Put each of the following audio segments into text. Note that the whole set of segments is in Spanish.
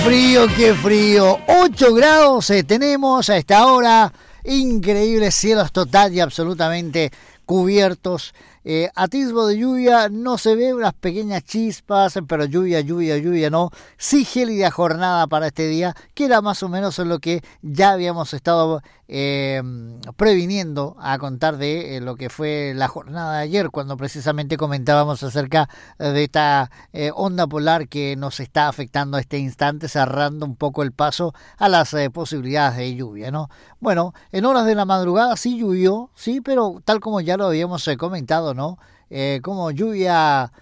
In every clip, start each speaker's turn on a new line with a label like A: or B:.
A: Frío, qué frío. 8 grados tenemos a esta hora. Increíbles cielos total y absolutamente cubiertos. Atisbo de lluvia, no se ve, unas pequeñas chispas, pero lluvia no. Sí, gélida jornada para este día, que era más o menos lo que ya habíamos estado previniendo a contar de lo que fue la jornada de ayer, cuando precisamente comentábamos acerca de esta onda polar que nos está afectando a este instante, cerrando un poco el paso a las posibilidades de lluvia, ¿no? Bueno, en horas de la madrugada sí llovió, sí, pero tal como ya lo habíamos comentado, ¿no? Como lluvia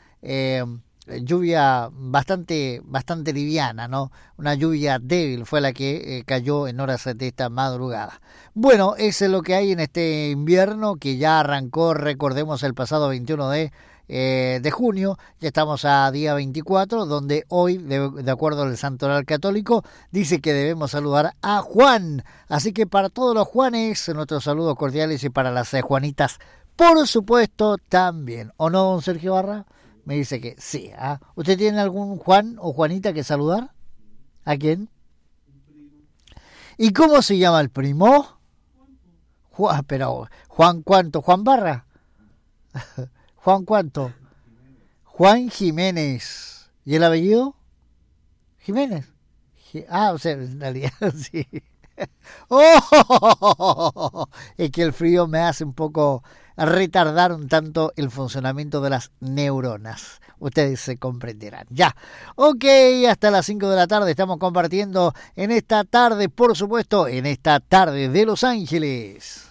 A: bastante liviana, ¿no? Una lluvia débil fue la que cayó en horas de esta madrugada. Bueno, eso es lo que hay en este invierno que ya arrancó, recordemos, el pasado 21 de junio. Ya estamos a día 24, donde hoy, de acuerdo al Santoral Católico, dice que debemos saludar a Juan. Así que para todos los Juanes, nuestros saludos cordiales, y para las Juanitas, por supuesto, también. ¿O no, don Sergio Barra? Me dice que sí. ¿Usted tiene algún Juan o Juanita que saludar? ¿A quién? ¿Y cómo se llama el primo? Juan, pero ¿Juan cuánto? ¿Juan Barra? ¿Juan cuánto? Juan Jiménez. ¿Y el apellido? Jiménez. O sea, en realidad sí. ¡Oh! Es que el frío me hace un poco retardar un tanto el funcionamiento de las neuronas. Ustedes se comprenderán. Ya. Ok, hasta las 5 de la tarde estamos compartiendo en esta tarde, por supuesto, en esta tarde de Los Ángeles.